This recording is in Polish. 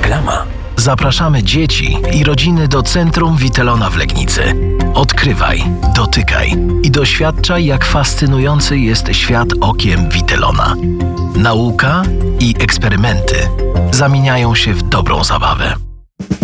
reklama. Zapraszamy dzieci i rodziny do Centrum Witelona w Legnicy. Odkrywaj, dotykaj i doświadczaj, jak fascynujący jest świat okiem Witelona. Nauka i eksperymenty zamieniają się w dobrą zabawę.